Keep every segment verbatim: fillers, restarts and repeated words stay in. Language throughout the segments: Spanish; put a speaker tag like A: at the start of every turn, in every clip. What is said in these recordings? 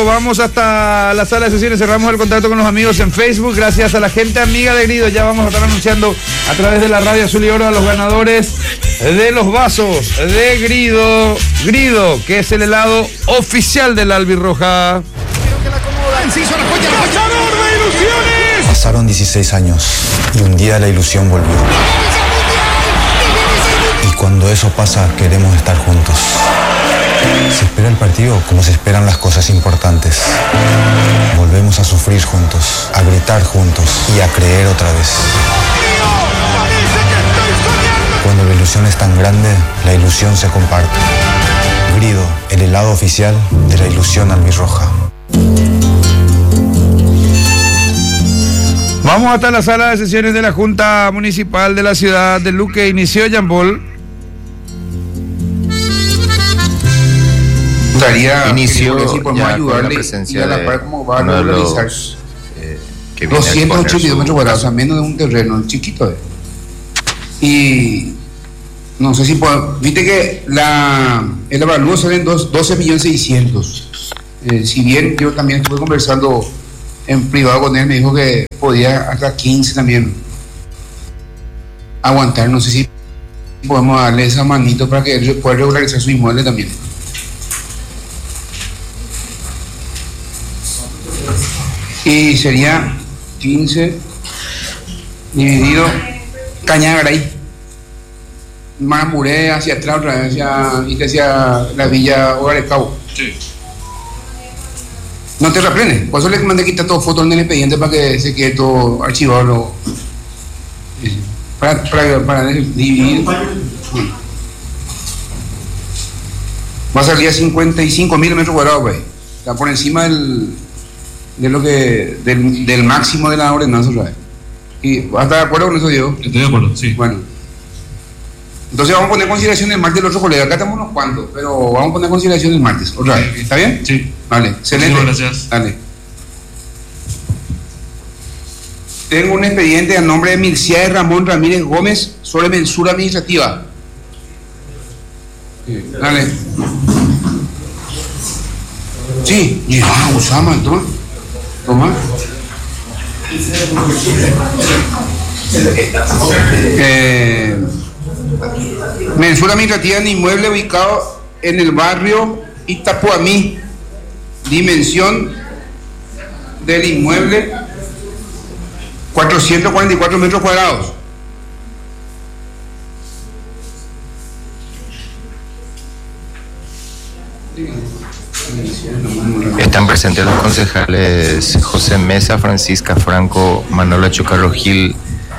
A: Grido. Vamos hasta la sala de sesiones. Cerramos el contacto con los amigos en Facebook. Gracias a la gente amiga de Grido. Ya vamos a estar anunciando a través de la radio Azul y Oro a los ganadores de los vasos de Grido. Grido, que es el helado oficial de la albirroja.
B: Pasaron dieciséis años y un día la ilusión volvió. Y cuando eso pasa, queremos estar juntos. Se espera el partido como se esperan las cosas importantes. Volvemos a sufrir juntos, a gritar juntos y a creer otra vez. Cuando la ilusión es tan grande, la ilusión se comparte. Grido, el helado oficial de la ilusión albirroja.
A: Vamos hasta la sala de sesiones de la Junta Municipal de la ciudad de Luque. Inició Jean-Paul.
C: Inició
D: si podemos
C: ya
D: ayudarle
C: con la presencia
D: y a la
C: de
D: par cómo va a
C: uno de los,
D: regularizar
C: eh, que viene a
D: doscientos ochenta y dos
C: exponer
D: metros
C: su
D: cuadrados, o sea,
C: caso.
D: menos de un terreno chiquito. Eh. Y no sé si puedo, viste que la, el avalúo sale en doce millones seiscientos. Eh, si bien yo también estuve conversando en privado con él, me dijo que podía hasta quince también aguantar. No sé si podemos darle esa manito para que él pueda regularizar su inmueble también. Y sería quince dividido Cañagaray, Maramuré hacia atrás otra vez, hacia, y hacia la villa Hogar de Cabo.
E: Sí.
D: No te reprende, por eso le mandé quitar todo fotos en el expediente para que se quede todo archivado. Lo, para, para, para dividir. Va a salir a cincuenta y cinco mil metros cuadrados, pues. Está por encima del, de lo que, del, del máximo de la ordenanza, ¿sabes? ¿Y vas a estar de acuerdo con eso, Diego?
E: Estoy de acuerdo, sí.
D: Bueno. Entonces vamos a poner consideración el martes del otro colega. Acá estamos unos cuantos, pero vamos a poner consideración el martes. ¿Otra vez? ¿Está bien?
E: Sí.
D: Vale, excelente.
E: Muchas gracias.
D: Dale. Tengo un expediente a nombre de Milciades Ramón Ramírez Gómez sobre mensura administrativa. Sí, dale. Sí, y ah, Usama, toma. Toma. Eh, mensura administrativa en inmueble ubicado en el barrio Itapuamí. Dimensión del inmueble cuatrocientos cuarenta y cuatro metros cuadrados.
C: Están presentes los concejales José Mesa, Francisca Franco, Manolo Chocarro Gil,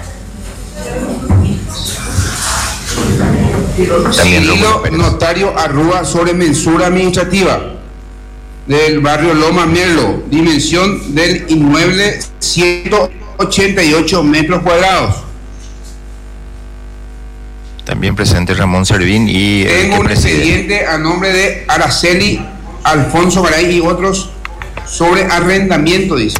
C: también
D: Cirilo
C: Rómulo Pérez.
D: Notario Arrúa sobre mensura administrativa del barrio Loma Merlo, dimensión del inmueble ciento ochenta y ocho metros cuadrados.
C: También presente Ramón Servín y el
D: Tengo
C: que
D: un
C: preside.
D: expediente a nombre de Araceli Alfonso Garay y otros sobre arrendamiento, dice.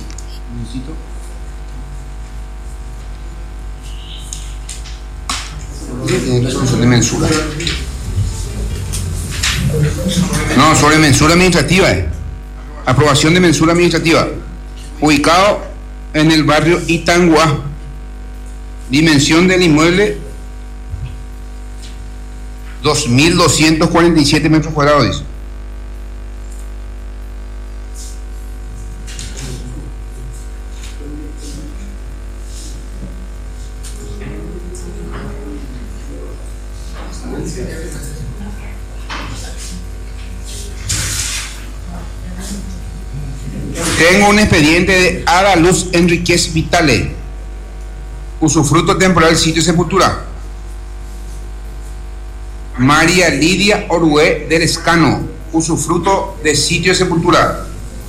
D: Resolución de mensura. No, sobre mensura administrativa. Eh. Aprobación de mensura administrativa. Ubicado en el barrio Itanguá. Dimensión del inmueble dos mil doscientos cuarenta y siete metros cuadrados, dice. Tengo un expediente de Ada Luz Enríquez Vitale, usufructo temporal sitio Sepultura. María Lidia Orué del Escano, usufructo de sitio Sepultura.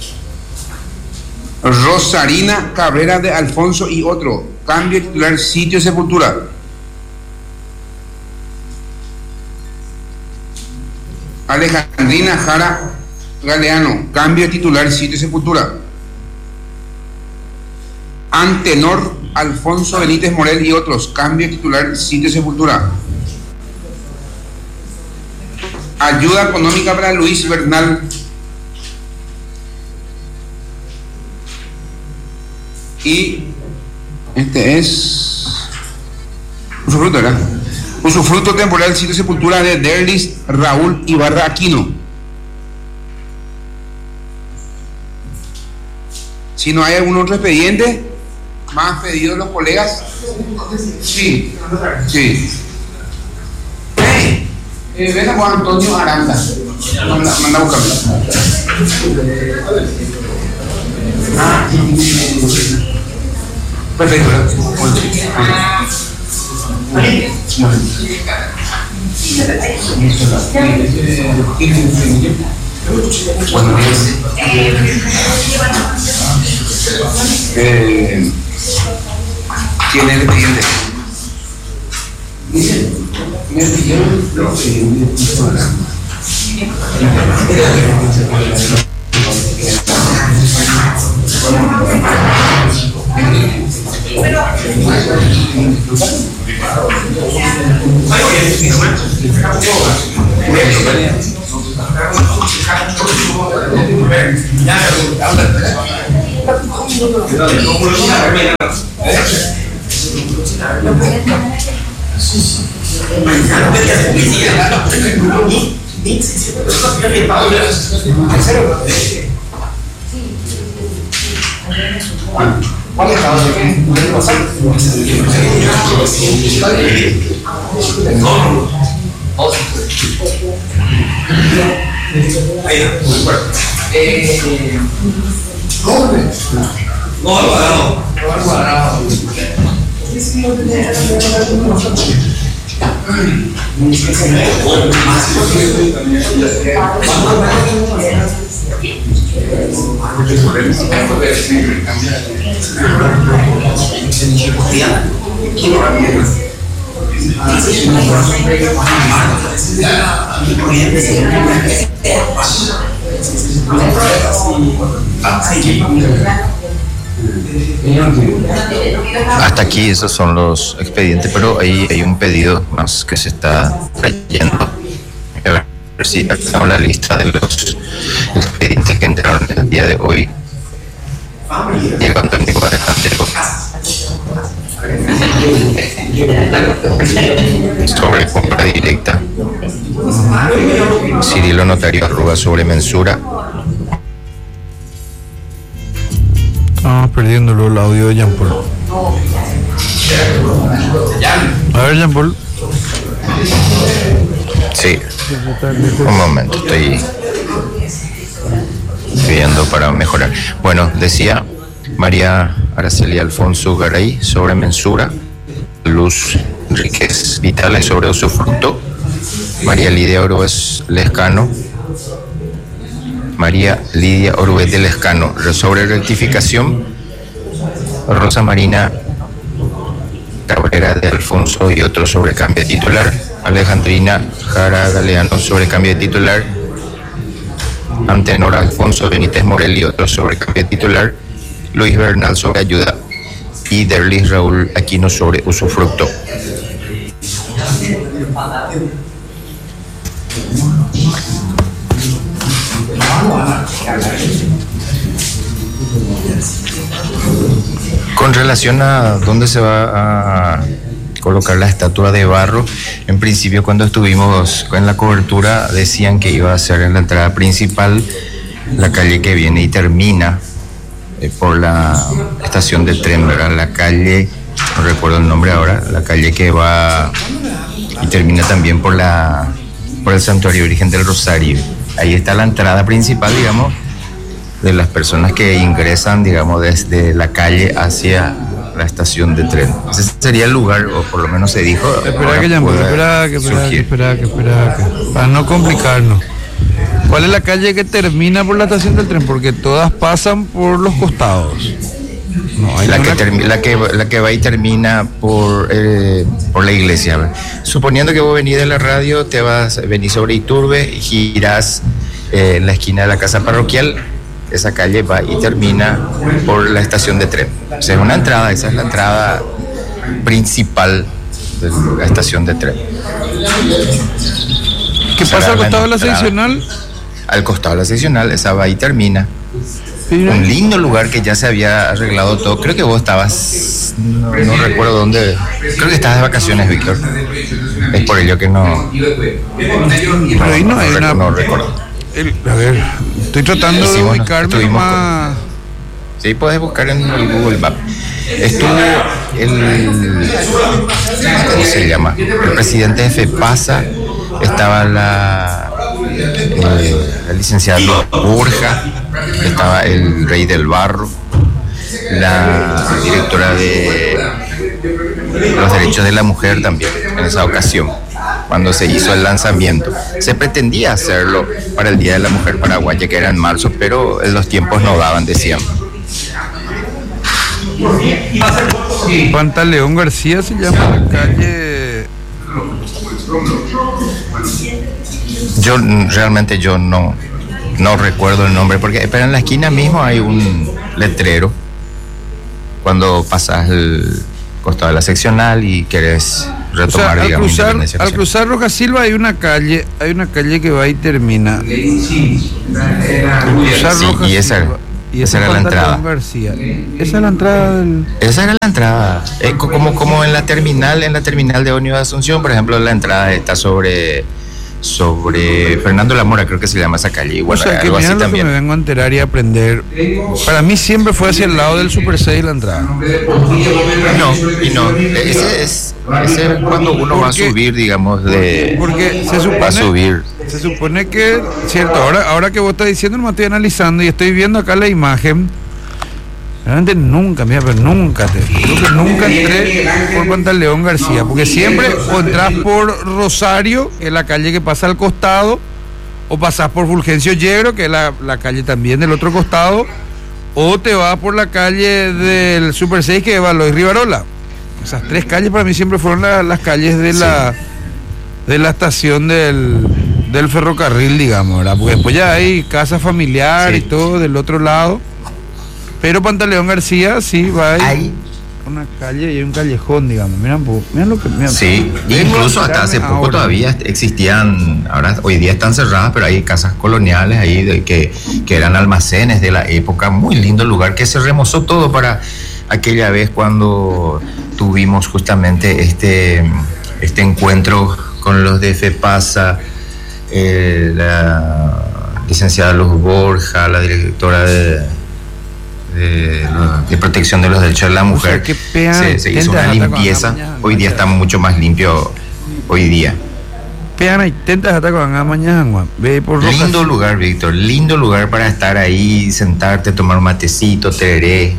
D: Rosarina Cabrera de Alfonso y otro, cambio de titular sitio Sepultura. Alejandrina Jara Galeano, cambio de titular sitio Sepultura. Antenor Alfonso Benítez Morel y otros, cambio de titular sitio Sepultura. Ayuda económica para Luis Bernal Y este es usufructo, ¿verdad? Usufructo temporal sitio sepultura de Derlis Raúl Ibarra Aquino. Si no hay algún otro expediente más pedido de los colegas. Sí, sí. Hey, eh, ven a Juan Antonio Aranda. Manda, manda a buscarlo. Ah, perfecto, ¿verdad? Buenos días. Eh, ¿Quién es el expediente? Me pidieron los expedientes. ¿Cuál es la
C: Hasta aquí esos son los expedientes, pero ahí hay un pedido más que se está trayendo. A ver si tenemos la lista de los expedientes que entraron el día de hoy. Llegando al tipo de sobre compra directa. Cirilo Notario Arruga sobre mensura.
A: Estamos perdiéndolo el audio de Jean Paul. A ver, Jean Paul.
C: Sí, un momento, estoy viendo para mejorar. Bueno, decía María Araceli Alfonso Garay sobre mensura, Luz Enríquez Vitales sobre usufructo, María Lidia Oruez Lescano, María Lidia Oruez de Lescano sobre rectificación, Rosa Marina Cabrera de Alfonso y otros sobre cambio de titular, Alejandrina Jara Galeano sobre cambio de titular, Antenor Alfonso Benítez Morel y otros sobre cambio de titular, Luis Bernal sobre ayuda y Derlis Raúl Aquino sobre usufructo. Con relación a dónde se va a colocar la estatua de barro, en principio cuando estuvimos en la cobertura decían que iba a ser en la entrada principal, la calle que viene y termina eh, por la estación de tren, ¿verdad? La calle, no recuerdo el nombre ahora, la calle que va y termina también por la por el Santuario Virgen del Rosario. Ahí está la entrada principal, digamos, de las personas que ingresan, digamos, desde la calle hacia la estación de tren. Ese sería el lugar, o por lo menos se dijo.
A: Espera que llame, espera que espera que espera que espera que para no complicarnos. ¿Cuál es la calle que termina por la estación del tren? Porque todas pasan por los costados. No, hay
C: la, que
A: una...
C: termi- la, que, la que va y termina por, eh, por la iglesia. Suponiendo que vos venís de la radio, te vas, venís sobre Iturbe, girás eh, en la esquina de la casa parroquial, esa calle va y termina por la estación de tren. O sea, es una entrada, esa es la entrada principal de la estación de tren.
A: ¿Qué pasa al costado de la seccional?
C: Al costado de la seccional, esa va y termina. un lindo lugar que ya se había arreglado todo. Creo que vos estabas, no, no recuerdo dónde, creo que estabas de vacaciones, Víctor. Es por ello que no.
A: Pero ahí no hay
C: no,
A: una.
C: no recuerdo.
A: El, a ver, estoy tratando
C: Sí,
A: de
C: bueno,
A: ubicarme
C: estuvimos
A: más.
C: Sí, puedes buscar en el Google Maps. Estuvo el, ¿cómo se llama? El presidente de FEPASA, estaba la, eh, la licenciada Borja, estaba el Rey del Barro, la directora de los derechos de la mujer también en esa ocasión, cuando se hizo el lanzamiento. Se pretendía hacerlo para el Día de la Mujer Paraguaya, que era en marzo, pero los tiempos no daban, decían.
A: Pantaleón García se llama la calle.
C: Yo realmente yo no, no recuerdo el nombre, porque pero en la esquina mismo hay un letrero cuando pasas el costado de la seccional y quieres retomar,
A: O sea, al
C: digamos,
A: cruzar,
C: Independencia
A: al
C: Nacional.
A: cruzar Rojas Silva hay una calle, hay una calle que va y termina. Al cruzar
C: Sí,
A: Rojas
C: y esa-
A: Silva, y
C: esa era la
A: Pantaleón
C: entrada.
A: García. Esa es la entrada del.
C: Esa era la entrada. Eh, co- como, como en la terminal, en la terminal de ómnibus de Asunción, por ejemplo, la entrada está sobre sobre Fernando La Mora, creo que se llama esa calle. Y
A: O
C: bueno,
A: sea, que
C: algo
A: mira
C: así
A: lo que
C: también.
A: me vengo a enterar y a aprender. Para mí siempre fue hacia el lado del Super seis la entrada.
C: No, y no. Ese es, ese es cuando uno va a
A: Porque-
C: subir, digamos, de.
A: Porque se
C: Va a
A: supone,
C: subir.
A: se supone que, cierto, ahora, ahora que vos estás diciendo, me estoy analizando y estoy viendo acá la imagen. Realmente nunca, mira, pero nunca, te creo que nunca entré por Pantaleón García, porque siempre o entras por Rosario, que es la calle que pasa al costado, o pasás por Fulgencio Yegro, que es la, la calle también del otro costado, o te vas por la calle del Super seis, que es Baloy Rivarola. Esas tres calles para mí siempre fueron la- las calles de la de la estación del, del ferrocarril, digamos, ¿verdad? Porque después ya hay casa familiar
C: Sí.
A: y todo del otro lado. Pero Pantaleón García sí va ahí.
C: Hay,
A: Una calle y un callejón, digamos. Miren, miren lo que. Miren,
C: sí,
A: vengo
C: incluso
A: a
C: hasta hace
A: enterarme
C: poco
A: ahora.
C: todavía existían, ahora hoy día están cerradas, pero hay casas coloniales ahí de que, que eran almacenes de la época, muy lindo lugar, que se remozó todo para aquella vez cuando tuvimos justamente este, este encuentro con los de FEPASA, eh, la licenciada Luz Borja, la directora de De, de protección de los derechos de la mujer.
A: O sea, que pean-
C: se, se hizo
A: gente
C: una
A: hasta con
C: limpieza.
A: la mañana,
C: Hoy día está mucho más limpio hoy día.
A: Pean y tentas hasta con la mañana, Juan. Ve por Rojas.
C: Lindo lugar, Víctor, lindo lugar para estar ahí, sentarte, tomar un matecito, tereré.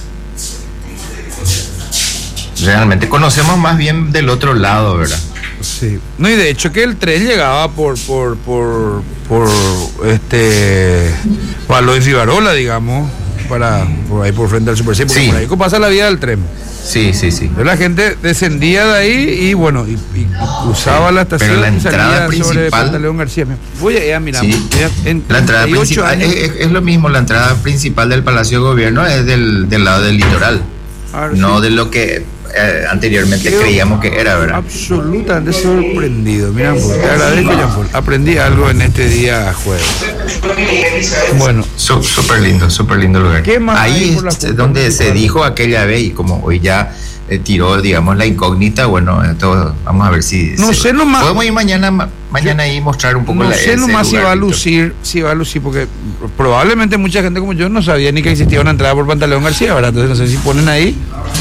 C: Realmente conocemos más bien del otro lado, ¿verdad?
A: Sí. No, y de hecho que el tren llegaba por por por por este Baloy Rivarola, digamos, para por ahí por frente al Super seis, porque
C: Sí.
A: por ahí pasa la vía del tren.
C: Sí, sí, sí.
A: Entonces la gente descendía de ahí y bueno, y, y cruzaba
C: Sí,
A: la estación
C: pero la
A: y salía
C: entrada
A: sobre
C: principal-
A: Pantaleón García. Mira, voy a mirar,
C: Sí.
A: en
C: La entrada
A: treinta y ocho
C: principal
A: años,
C: es, es lo mismo, la entrada principal del Palacio de Gobierno es del, del lado del litoral,
A: ahora
C: no
A: sí,
C: de lo que eh, anteriormente
A: Quedo
C: creíamos que era, ¿verdad?
A: absolutamente sorprendido. Mira, pues, te agradezco, Jean Paul. Aprendí algo en este día jueves. Bueno,
C: Su- Súper lindo, súper lindo lugar.
A: ¿Qué más hay
C: Ahí
A: por la
C: es
A: punta
C: donde se
A: principal?
C: dijo aquella vez y como hoy ya eh, tiró, digamos, la incógnita, bueno, esto, vamos a ver si...
A: No
C: si-
A: sé nomás-
C: Podemos ir mañana ma- mañana y mostrar un poco
A: no
C: la
A: sé
C: ese
A: nomás si
C: lugar,
A: va a
C: Víctor.
A: lucir, si va a lucir, porque probablemente mucha gente como yo no sabía ni que existía una entrada por Pantaleón García, ¿verdad? Entonces no sé si ponen ahí.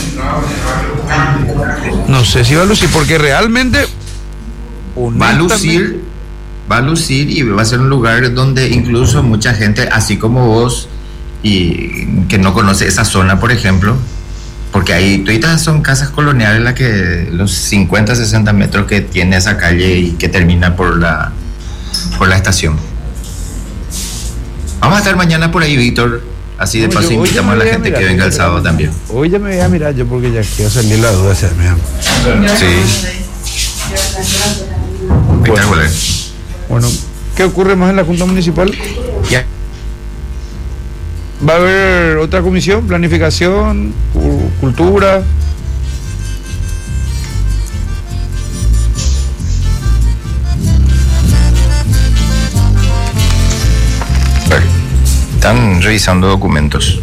A: No sé si va a lucir, porque realmente
C: Va a
A: honestamente,
C: lucir, va a lucir y va a ser un lugar donde incluso mucha gente, así como vos, y que no conoce esa zona, por ejemplo, porque ahí todas son casas coloniales, la que los cincuenta, sesenta metros que tiene esa calle y que termina por la por la estación. Vamos a estar mañana por ahí, Víctor. Así de
A: No,
C: paso
A: yo- hoy ya
C: invitamos
A: me
C: a la
A: voy a
C: gente
A: mirar,
C: que venga el
A: yo
C: sábado
A: creo que-
C: también.
A: Hoy ya me voy a mirar yo porque ya quiero salir la duda. O sea, mira.
C: Sí. Espectacular.
A: Bueno, ¿qué ocurre más en la Junta Municipal?
C: Ya.
A: ¿Va a haber otra comisión? ¿Planificación? cu- ¿Cultura?
C: Están revisando documentos.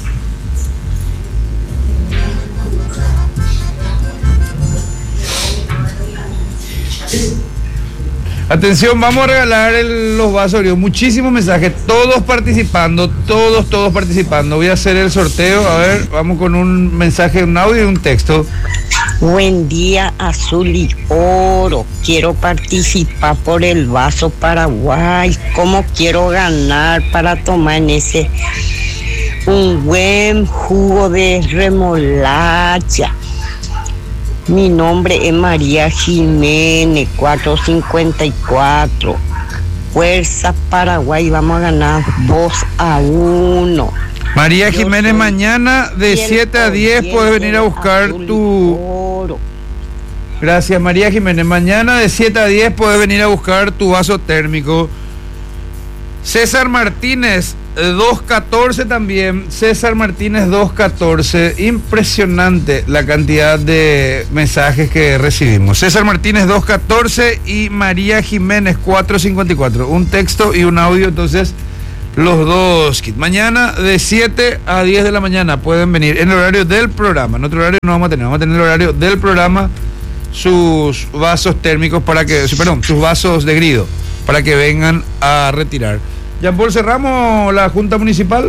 A: Atención, vamos a regalar el, los vasos, muchísimos mensajes, todos participando, todos, todos participando. Voy a hacer el sorteo, a ver, vamos con un mensaje, un audio y un texto.
E: Buen día, Azul y Oro. Quiero participar por el vaso Paraguay. ¿Cómo quiero ganar para tomar en ese un buen jugo de remolacha? Mi nombre es María Jiménez, cuatrocientos cincuenta y cuatro. Fuerza Paraguay, vamos a ganar dos a uno.
A: María Jiménez, mañana de siete a diez puedes venir a buscar tu... Gracias, María Jiménez. Mañana de siete a diez puedes venir a buscar tu vaso térmico. César Martínez, dos catorce también. César Martínez, dos catorce. Impresionante la cantidad de mensajes que recibimos. César Martínez, dos catorce y María Jiménez, cuatrocientos cincuenta y cuatro. Un texto y un audio, entonces... Los dos kits. Mañana de siete a diez de la mañana pueden venir en el horario del programa. En otro horario no vamos a tener, vamos a tener el horario del programa, sus vasos térmicos para que, perdón, sus vasos de grido, para que vengan a retirar. Jean Paul, cerramos la Junta Municipal.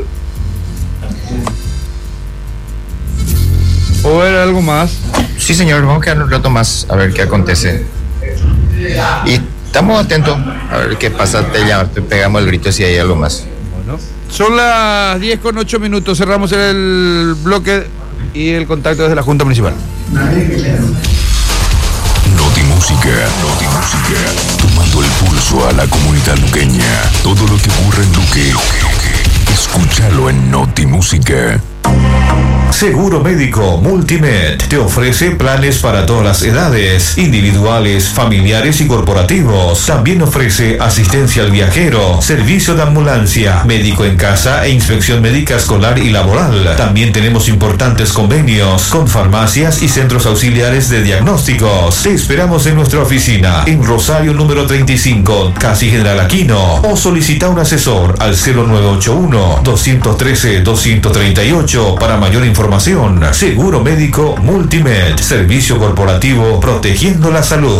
A: ¿O era algo más?
C: Sí, señor, vamos a quedar un rato más a ver qué acontece. Y estamos atentos a ver qué pasa, te, llama, te pegamos el grito si hay algo más.
A: Bueno, son las diez con ocho minutos, cerramos el bloque y el contacto desde la Junta Municipal.
F: Notimúsica, Notimúsica, tomando el pulso a la comunidad luqueña. Todo lo que ocurre en Luque, escúchalo en Notimúsica.
G: Seguro Médico Multimed te ofrece planes para todas las edades, individuales, familiares y corporativos. También ofrece asistencia al viajero, servicio de ambulancia, médico en casa e inspección médica escolar y laboral. También tenemos importantes convenios con farmacias y centros auxiliares de diagnósticos. Te esperamos en nuestra oficina en Rosario número treinta y cinco, casi General Aquino, o solicita un asesor al cero nueve ocho uno, dos uno tres, dos tres ocho para mayor información. Seguro Médico Multimed, servicio corporativo protegiendo la salud.